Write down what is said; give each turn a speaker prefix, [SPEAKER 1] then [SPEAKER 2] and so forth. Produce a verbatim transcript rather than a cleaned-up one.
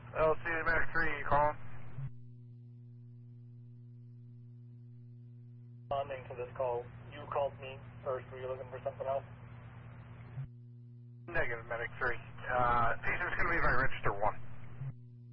[SPEAKER 1] L C Medic three, you calling?
[SPEAKER 2] Responding to this call, you called me first. Were you looking for something else?
[SPEAKER 1] Negative, Medic three. Uh, patient's going to be by register one.